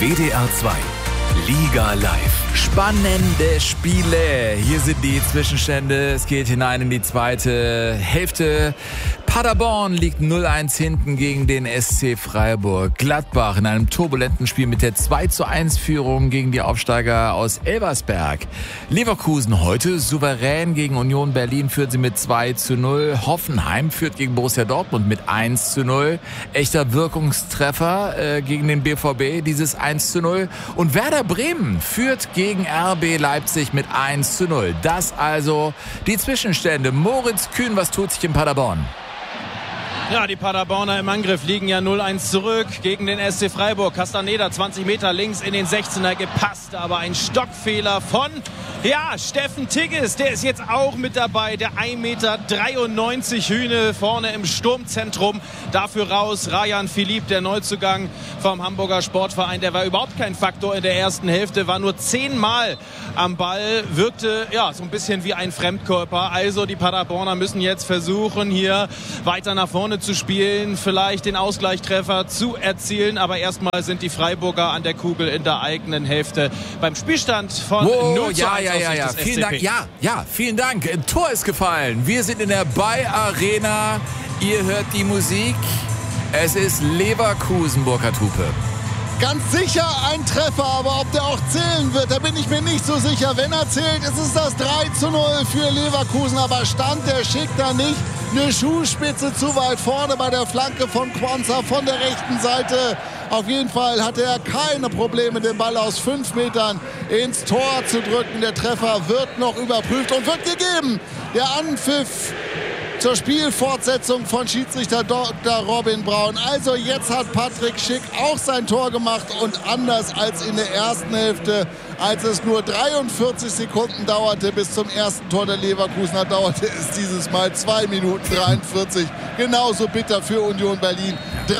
WDR 2 Liga Live. Spannende Spiele. Hier sind die Zwischenstände. Es geht hinein in die zweite Hälfte. Paderborn liegt 0-1 hinten gegen den SC Freiburg. Gladbach in einem turbulenten Spiel mit der 2-1-Führung gegen die Aufsteiger aus Elversberg. Leverkusen heute souverän gegen Union Berlin, führt sie mit 2-0. Hoffenheim führt gegen Borussia Dortmund mit 1-0. Echter Wirkungstreffer gegen den BVB, dieses 1-0. Und Werder Bremen führt gegen RB Leipzig mit 1-0. Das also die Zwischenstände. Moritz Kühn, was tut sich in Paderborn? Ja, die Paderborner im Angriff liegen ja 0-1 zurück gegen den SC Freiburg. Castaneda 20 Meter links in den 16er gepasst, aber ein Stockfehler von Steffen Tigges. Der ist jetzt auch mit dabei, der 1,93 Meter Hühne vorne im Sturmzentrum. Dafür raus Rayan Philipp, der Neuzugang vom Hamburger Sportverein. Der war überhaupt kein Faktor in der ersten Hälfte, war nur 10-mal am Ball, wirkte so ein bisschen wie ein Fremdkörper. Also die Paderborner müssen jetzt versuchen, hier weiter nach vorne zu spielen, vielleicht den Ausgleichstreffer zu erzielen, aber erstmal sind die Freiburger an der Kugel in der eigenen Hälfte beim Spielstand von 0-1 aus Sicht des vielen SCP. Dank. Vielen Dank. Ein Tor ist gefallen. Wir sind in der Bay Arena. Ihr hört die Musik. Es ist Leverkusen, Burkhard Hupe. Ganz sicher ein Treffer, aber ob der auch zählen wird, da bin ich mir nicht so sicher. Wenn er zählt, ist es das 3-0 für Leverkusen, aber stand der Schick da nicht eine Schuhspitze zu weit vorne bei der Flanke von Quansah von der rechten Seite. Auf jeden Fall hatte er keine Probleme, den Ball aus 5 Metern ins Tor zu drücken. Der Treffer wird noch überprüft und wird gegeben. Der Anpfiff zur Spielfortsetzung von Schiedsrichter Dr. Robin Braun. Also jetzt hat Patrick Schick auch sein Tor gemacht und anders als in der ersten Hälfte, als es nur 43 Sekunden dauerte bis zum ersten Tor der Leverkusener, dauerte es dieses Mal 2 Minuten 43. Genauso bitter für Union Berlin.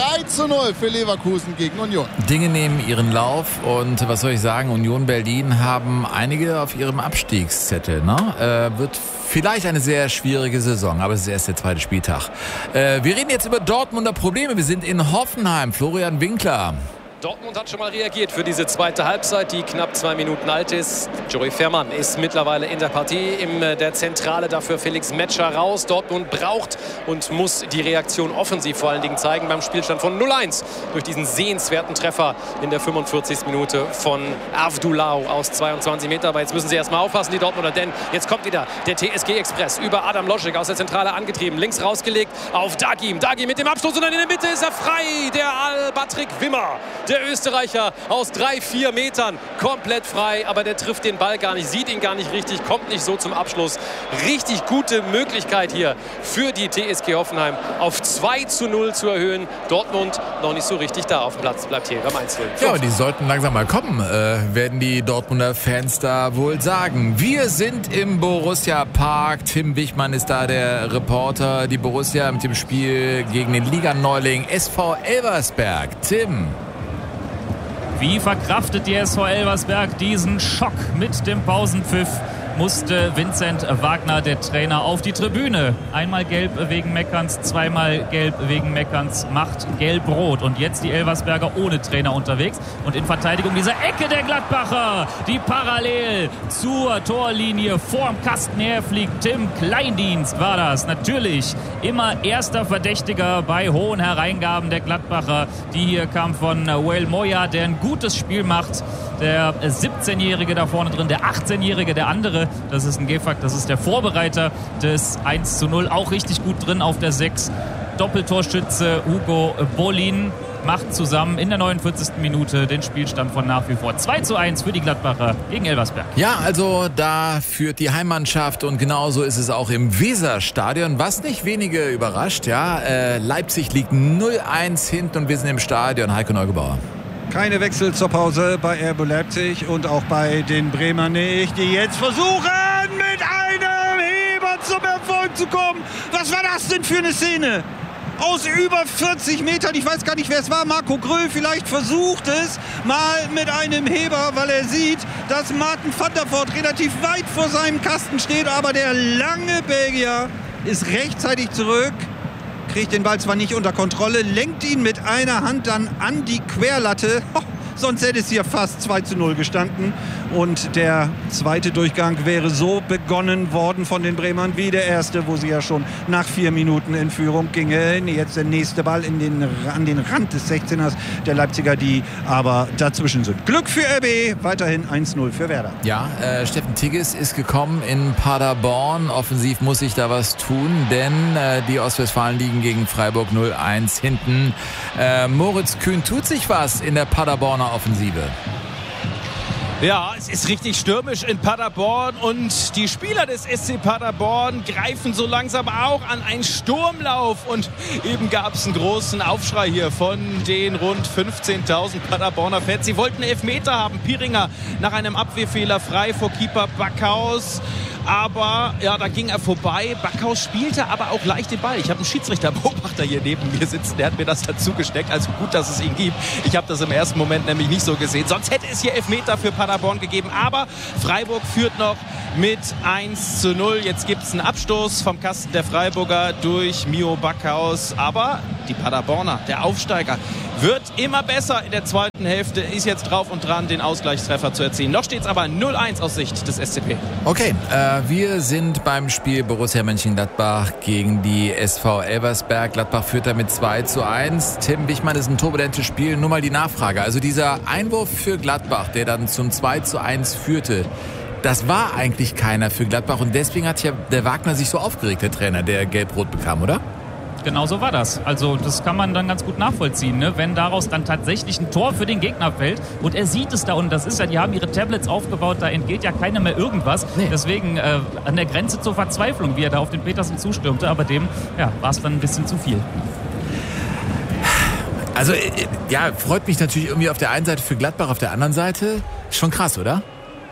3-0 für Leverkusen gegen Union. Dinge nehmen ihren Lauf und was soll ich sagen, Union Berlin haben einige auf ihrem Abstiegszettel. Wird vielleicht eine sehr schwierige Saison, aber es ist erst der zweite Spieltag. Wir reden jetzt über Dortmunder Probleme. Wir sind in Hoffenheim. Florian Winkler. Dortmund hat schon mal reagiert für diese zweite Halbzeit, die knapp 2 Minuten alt ist. Joey Veerman ist mittlerweile in der Partie. In der Zentrale dafür Felix Metscher raus. Dortmund braucht und muss die Reaktion offensiv vor allen Dingen zeigen beim Spielstand von 0-1 durch diesen sehenswerten Treffer in der 45. Minute von Avdulau aus 22 Meter. Aber jetzt müssen sie erstmal aufpassen, die Dortmunder, denn jetzt kommt wieder der TSG Express über Adam Loschek aus der Zentrale angetrieben. Links rausgelegt auf Dagim. Dagim mit dem Abstoß und dann in der Mitte ist er frei. Der Al-Batrik Wimmer. Der Österreicher aus 3-4 Metern komplett frei, aber der trifft den Ball gar nicht, sieht ihn gar nicht richtig, kommt nicht so zum Abschluss. Richtig gute Möglichkeit hier für die TSG Hoffenheim auf 2-0 zu erhöhen. Dortmund noch nicht so richtig da auf dem Platz, bleibt hier beim 1-0. Ja, aber die sollten langsam mal kommen, werden die Dortmunder Fans da wohl sagen. Wir sind im Borussia Park. Tim Wichmann ist da der Reporter. Die Borussia mit dem Spiel gegen den Liganeuling SV Elversberg. Tim. Wie verkraftet die SV Elversberg diesen Schock mit dem Pausenpfiff? Musste Vincent Wagner, der Trainer, auf die Tribüne. Einmal gelb wegen Meckerns, zweimal gelb wegen Meckerns, macht gelb-rot. Und jetzt die Elversberger ohne Trainer unterwegs. Und in Verteidigung dieser Ecke der Gladbacher, die parallel zur Torlinie vorm Kasten herfliegt. Tim Kleindienst war das. Natürlich immer erster Verdächtiger bei hohen Hereingaben der Gladbacher. Die hier kam von Wael Moya, der ein gutes Spiel macht. Der 17-Jährige da vorne drin, der 18-Jährige, der andere. Das ist ein Gefakt, das ist der Vorbereiter des 1-0. Auch richtig gut drin auf der 6. Doppeltorschütze Hugo Bolin macht zusammen in der 49. Minute den Spielstand von nach wie vor 2-1 für die Gladbacher gegen Elversberg. Ja, also da führt die Heimmannschaft und genauso ist es auch im Weserstadion, was nicht wenige überrascht. Leipzig liegt 0-1 hinten und wir sind im Stadion. Heiko Neugebauer. Keine Wechsel zur Pause bei RB Leipzig und auch bei den Bremern nicht, die jetzt versuchen, mit einem Heber zum Erfolg zu kommen. Was war das denn für eine Szene? Aus über 40 Metern, ich weiß gar nicht, wer es war, Marco Gröll vielleicht versucht es mal mit einem Heber, weil er sieht, dass Martin van der Voort relativ weit vor seinem Kasten steht, aber der lange Belgier ist rechtzeitig zurück. Kriegt den Ball zwar nicht unter Kontrolle, lenkt ihn mit einer Hand dann an die Querlatte. sonst hätte es hier fast 2:0 gestanden. Und der zweite Durchgang wäre so begonnen worden von den Bremern wie der erste, wo sie ja schon nach 4 Minuten in Führung gingen. Jetzt der nächste Ball an den Rand des 16ers der Leipziger, die aber dazwischen sind. Glück für RB, weiterhin 1:0 für Werder. Ja, Steffen Tigges ist gekommen in Paderborn. Offensiv muss sich da was tun, denn die Ostwestfalen liegen gegen Freiburg 0-1 hinten. Moritz Kühn, tut sich was in der Paderborner Offensive? Ja, es ist richtig stürmisch in Paderborn und die Spieler des SC Paderborn greifen so langsam auch an einen Sturmlauf und eben gab es einen großen Aufschrei hier von den rund 15.000 Paderborner Fans. Sie wollten Elfmeter haben. Piringer nach einem Abwehrfehler frei vor Keeper Backhaus. Aber ja, da ging er vorbei. Backhaus spielte aber auch leicht den Ball. Ich habe einen Schiedsrichterbeobachter hier neben mir sitzen. Der hat mir das dazu gesteckt. Also gut, dass es ihn gibt. Ich habe das im ersten Moment nämlich nicht so gesehen. Sonst hätte es hier Elfmeter für Paderborn gegeben. Aber Freiburg führt noch mit 1:0. Jetzt gibt es einen Abstoß vom Kasten der Freiburger durch Mio Backhaus. Aber die Paderborner, der Aufsteiger, wird immer besser in der zweiten Hälfte. Ist jetzt drauf und dran, den Ausgleichstreffer zu erzielen. Noch steht es aber 0-1 aus Sicht des SCP. Okay, wir sind beim Spiel Borussia Mönchengladbach gegen die SV Elversberg. Gladbach führt damit 2:1. Tim Wichmann, ist ein turbulentes Spiel. Nur mal die Nachfrage. Also dieser Einwurf für Gladbach, der dann zum 2:1 führte, das war eigentlich keiner für Gladbach. Und deswegen hat ja der Wagner sich so aufgeregt, der Trainer, der Gelb-Rot bekam, oder? Genau so war das. Also das kann man dann ganz gut nachvollziehen, ne? Wenn daraus dann tatsächlich ein Tor für den Gegner fällt und er sieht es da und das ist ja, die haben ihre Tablets aufgebaut, da entgeht ja keiner mehr irgendwas. Nee. Deswegen an der Grenze zur Verzweiflung, wie er da auf den Petersen zustürmte, aber dem war es dann ein bisschen zu viel. Also ja, freut mich natürlich irgendwie auf der einen Seite für Gladbach, auf der anderen Seite schon krass, oder?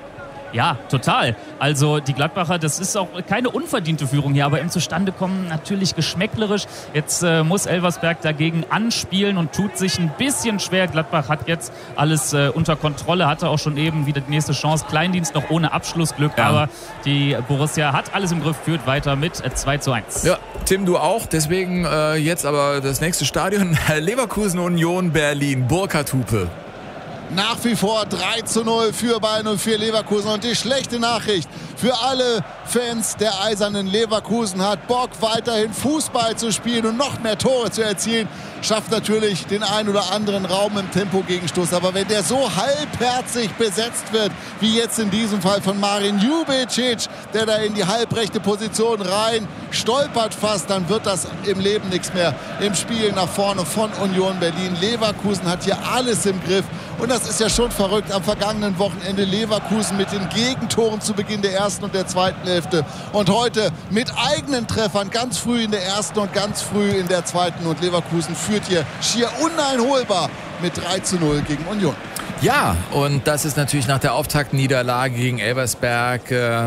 Ja, total. Also die Gladbacher, das ist auch keine unverdiente Führung hier, aber im Zustandekommen natürlich geschmäcklerisch. Jetzt muss Elversberg dagegen anspielen und tut sich ein bisschen schwer. Gladbach hat jetzt alles unter Kontrolle, hatte auch schon eben wieder die nächste Chance. Kleindienst noch ohne Abschlussglück, aber die Borussia hat alles im Griff, führt weiter mit 2:1. Ja, Tim, du auch. Deswegen jetzt aber das nächste Stadion. Leverkusen Union Berlin, Burkhardt-Hupe. Nach wie vor 3:0 für Bayern 04 Leverkusen. Und die schlechte Nachricht für alle Fans der Eisernen: Leverkusen hat Bock, weiterhin Fußball zu spielen und noch mehr Tore zu erzielen. Schafft natürlich den einen oder anderen Raum im Tempogegenstoß. Aber wenn der so halbherzig besetzt wird, wie jetzt in diesem Fall von Marin Jubicic, der da in die halbrechte Position rein stolpert fast, dann wird das im Leben nichts mehr im Spiel nach vorne von Union Berlin. Leverkusen hat hier alles im Griff. Und das ist ja schon verrückt. Am vergangenen Wochenende Leverkusen mit den Gegentoren zu Beginn der ersten und der zweiten Hälfte. Und heute mit eigenen Treffern ganz früh in der ersten und ganz früh in der zweiten. Und Leverkusen führt hier schier uneinholbar mit 3:0 gegen Union. Ja, und das ist natürlich nach der Auftaktniederlage gegen Elversberg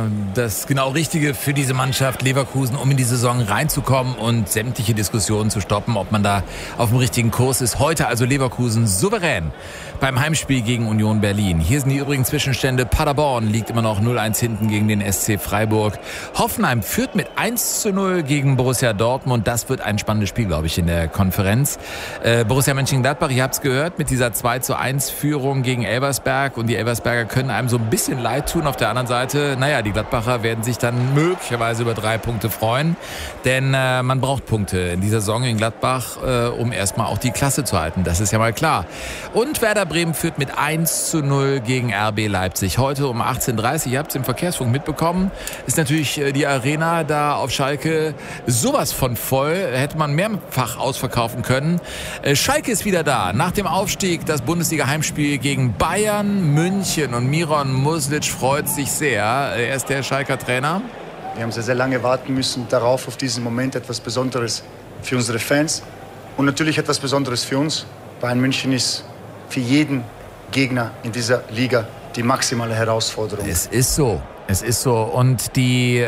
das genau Richtige für diese Mannschaft Leverkusen, um in die Saison reinzukommen und sämtliche Diskussionen zu stoppen, ob man da auf dem richtigen Kurs ist. Heute also Leverkusen souverän beim Heimspiel gegen Union Berlin. Hier sind die übrigen Zwischenstände. Paderborn liegt immer noch 0:1 hinten gegen den SC Freiburg. Hoffenheim führt mit 1:0 gegen Borussia Dortmund. Das wird ein spannendes Spiel, glaube ich, in der Konferenz. Borussia Mönchengladbach, ihr habt es gehört, mit dieser 2:1-Führung gegen Elversberg. Und die Elversberger können einem so ein bisschen leid tun. Auf der anderen Seite, die Gladbacher werden sich dann möglicherweise über 3 Punkte freuen. Denn man braucht Punkte in dieser Saison in Gladbach, um erstmal auch die Klasse zu halten. Das ist ja mal klar. Und Werder Bremen führt mit 1:0 gegen RB Leipzig. Heute um 18:30 Uhr, ihr habt es im Verkehrsfunk mitbekommen, ist natürlich die Arena da auf Schalke sowas von voll. Hätte man mehrfach ausverkaufen können. Schalke ist wieder da. Nach dem Aufstieg das Bundesliga-Heimspiel gegen Bayern München. Und Miron Muslic freut sich sehr. Er ist der Schalker Trainer. Wir haben sehr, sehr lange warten müssen darauf, auf diesen Moment. Etwas Besonderes für unsere Fans und natürlich etwas Besonderes für uns. Bayern München ist für jeden Gegner in dieser Liga die maximale Herausforderung. Es ist so. Es ist so. Und die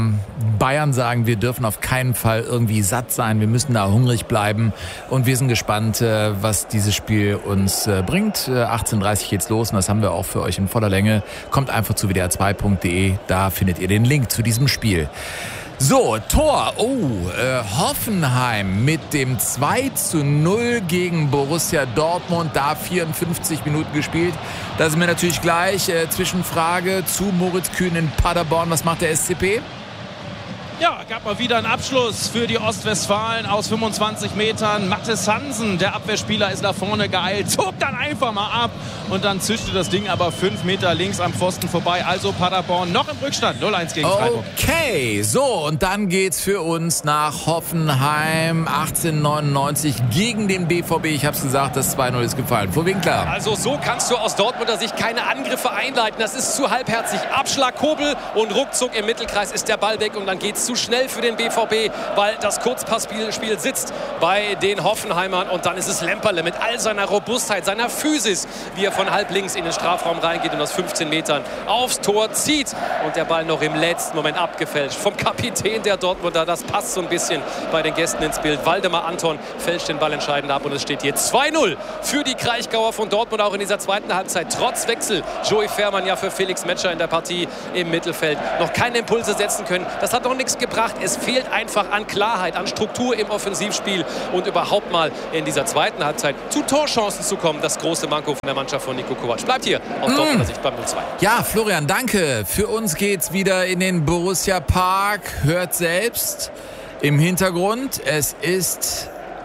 Bayern sagen, wir dürfen auf keinen Fall irgendwie satt sein. Wir müssen da hungrig bleiben. Und wir sind gespannt, was dieses Spiel uns bringt. 18:30 geht's los und das haben wir auch für euch in voller Länge. Kommt einfach zu wdr2.de. Da findet ihr den Link zu diesem Spiel. So, Tor. Hoffenheim mit dem 2:0 gegen Borussia Dortmund. Da 54 Minuten gespielt. Da sind wir natürlich gleich. Zwischenfrage zu Moritz Kühn in Paderborn. Was macht der SCP? Ja, gab mal wieder einen Abschluss für die Ostwestfalen aus 25 Metern. Mathis Hansen, der Abwehrspieler, ist nach vorne geeilt, zog dann einfach mal ab und dann zischte das Ding aber 5 Meter links am Pfosten vorbei. Also Paderborn noch im Rückstand, 0-1 gegen Freiburg. Okay, so und dann geht's für uns nach Hoffenheim 1899 gegen den BVB. Ich hab's gesagt, das 2:0 ist gefallen. Vor Winkler. Also so kannst du aus Dortmunder Sicht keine Angriffe einleiten. Das ist zu halbherzig. Abschlag, Kobel und ruckzuck im Mittelkreis ist der Ball weg und dann geht's zu schnell für den BVB, weil das Kurzpassspiel sitzt bei den Hoffenheimern und dann ist es Lemperle mit all seiner Robustheit, seiner Physis, wie er von halb links in den Strafraum reingeht und aus 15 Metern aufs Tor zieht und der Ball noch im letzten Moment abgefälscht vom Kapitän der Dortmunder. Das passt so ein bisschen bei den Gästen ins Bild. Waldemar Anton fälscht den Ball entscheidend ab und es steht hier 2:0 für die Kraichgauer von Dortmund, auch in dieser zweiten Halbzeit. Trotz Wechsel Joey Fährmann ja für Felix Metscher in der Partie im Mittelfeld noch keine Impulse setzen können. Das hat noch nichts gebracht. Es fehlt einfach an Klarheit, an Struktur im Offensivspiel und überhaupt mal in dieser zweiten Halbzeit zu Torchancen zu kommen. Das große Manko von der Mannschaft von Niko Kovac. Bleibt hier aus Dortmunder Sicht beim 0:2. Ja, Florian, danke. Für uns geht's wieder in den Borussia Park. Hört selbst im Hintergrund. Es ist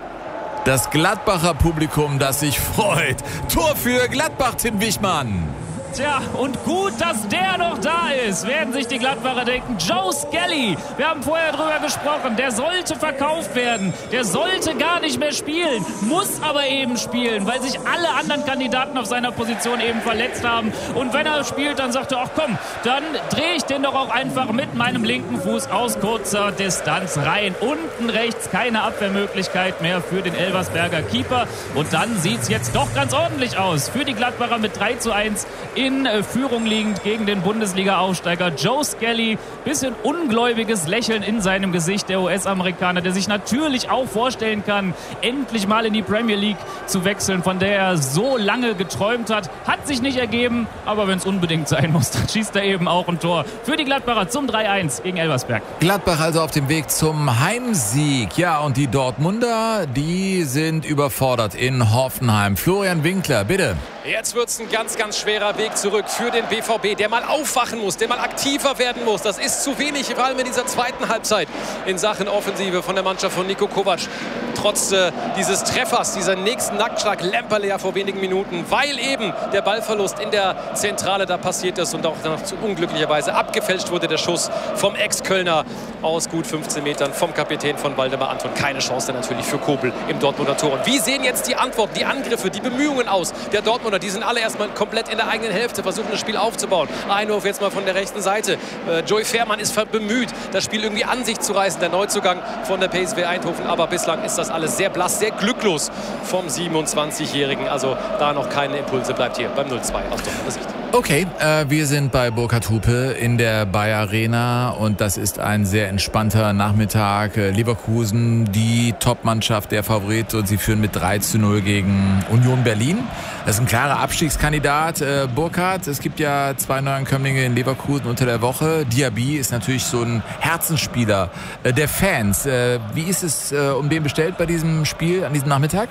das Gladbacher Publikum, das sich freut. Tor für Gladbach, Tim Wichmann. Tja, und gut, dass der noch da ist, werden sich die Gladbacher denken. Joe Skelly, wir haben vorher drüber gesprochen, der sollte verkauft werden. Der sollte gar nicht mehr spielen, muss aber eben spielen, weil sich alle anderen Kandidaten auf seiner Position eben verletzt haben. Und wenn er spielt, dann sagt er, ach komm, dann drehe ich den doch auch einfach mit meinem linken Fuß aus kurzer Distanz rein. Unten rechts keine Abwehrmöglichkeit mehr für den Elversberger Keeper. Und dann sieht es jetzt doch ganz ordentlich aus für die Gladbacher mit 3:1 in Führung liegend gegen den Bundesliga-Aufsteiger Joe Skelly. Bisschen ungläubiges Lächeln in seinem Gesicht, der US-Amerikaner, der sich natürlich auch vorstellen kann, endlich mal in die Premier League zu wechseln, von der er so lange geträumt hat. Hat sich nicht ergeben, aber wenn es unbedingt sein muss, dann schießt er eben auch ein Tor für die Gladbacher zum 3:1 gegen Elversberg. Gladbach also auf dem Weg zum Heimsieg. Ja, und die Dortmunder, die sind überfordert in Hoffenheim. Florian Winkler, bitte. Jetzt wird es ein ganz, ganz schwerer Weg zurück für den BVB, der mal aufwachen muss, der mal aktiver werden muss. Das ist zu wenig, vor allem in dieser zweiten Halbzeit in Sachen Offensive von der Mannschaft von Niko Kovac. Trotz dieses Treffers, dieser nächsten Nacktschlag, Lemperle ja vor wenigen Minuten, weil eben der Ballverlust in der Zentrale da passiert ist und auch dann unglücklicherweise abgefälscht wurde der Schuss vom Ex-Kölner aus gut 15 Metern vom Kapitän von Waldemar Anton. Keine Chance dann natürlich für Kobel im Dortmunder Tor. Und wie sehen jetzt die Antworten, die Angriffe, die Bemühungen aus der Dortmunder? Die sind alle erstmal komplett in der eigenen Hälfte, versuchen das Spiel aufzubauen. Einwurf jetzt mal von der rechten Seite. Joey Fährmann ist bemüht, das Spiel irgendwie an sich zu reißen. Der Neuzugang von der PSV Eindhoven. Aber bislang ist das alles sehr blass, sehr glücklos vom 27-Jährigen. Also da noch keine Impulse. Bleibt hier beim 0:2 aus Dortmunder Sicht. Okay, wir sind bei Burkhard Hupe in der Bayer Arena und das ist ein sehr entspannter Nachmittag. Leverkusen, die Topmannschaft, der Favorit, und sie führen mit 3:0 gegen Union Berlin. Das ist ein klarer Abstiegskandidat. Burkhard, es gibt ja 2 Neuankömmlinge in Leverkusen unter der Woche. Diaby ist natürlich so ein Herzensspieler der Fans. Wie ist es um den bestellt bei diesem Spiel an diesem Nachmittag?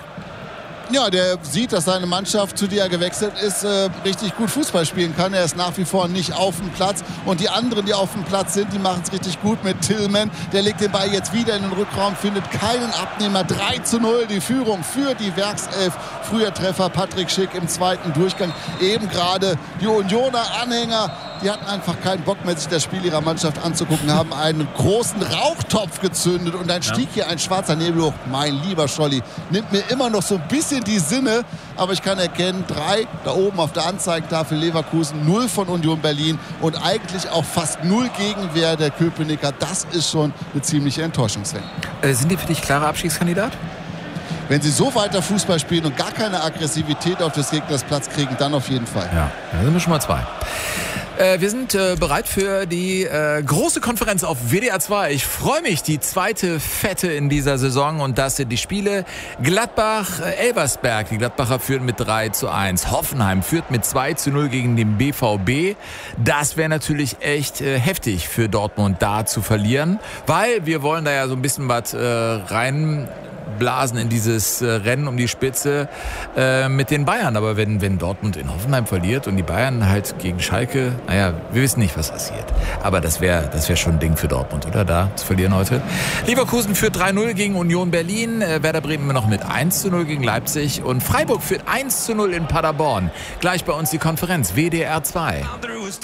Ja, der sieht, dass seine Mannschaft, zu der er gewechselt ist, richtig gut Fußball spielen kann. Er ist nach wie vor nicht auf dem Platz. Und die anderen, die auf dem Platz sind, die machen es richtig gut mit Tillman. Der legt den Ball jetzt wieder in den Rückraum, findet keinen Abnehmer. 3:0 die Führung für die Werkself. Früher Treffer Patrick Schick im zweiten Durchgang. Eben gerade die Unioner Anhänger, die hatten einfach keinen Bock mehr, sich das Spiel ihrer Mannschaft anzugucken, haben einen großen Rauchtopf gezündet und dann stieg hier ein schwarzer Nebel hoch. Mein lieber Scholli, nimmt mir immer noch so ein bisschen die Sinne, aber ich kann erkennen, 3 da oben auf der Anzeigentafel Leverkusen, 0 von Union Berlin und eigentlich auch fast 0 Gegenwehr der Köpenicker. Das ist schon eine ziemliche Enttäuschung, Sven. Sind die für dich klarer Abstiegskandidat? Wenn sie so weiter Fußball spielen und gar keine Aggressivität auf des Gegners Platz kriegen, dann auf jeden Fall. Ja, da sind wir schon mal 2. Wir sind bereit für die große Konferenz auf WDR 2. Ich freue mich, die zweite Fette in dieser Saison, und das sind die Spiele Gladbach-Elversberg. Die Gladbacher führen mit 3:1. Hoffenheim führt mit 2:0 gegen den BVB. Das wäre natürlich echt heftig für Dortmund, da zu verlieren, weil wir wollen da ja so ein bisschen was reinblasen in dieses Rennen um die Spitze mit den Bayern. Aber wenn Dortmund in Hoffenheim verliert und die Bayern halt gegen Schalke, naja, wir wissen nicht, was passiert. Aber das wäre schon ein Ding für Dortmund, oder? Da zu verlieren heute. Leverkusen führt 3:0 gegen Union Berlin. Werder Bremen noch mit 1:0 gegen Leipzig. Und Freiburg führt 1:0 in Paderborn. Gleich bei uns die Konferenz WDR 2.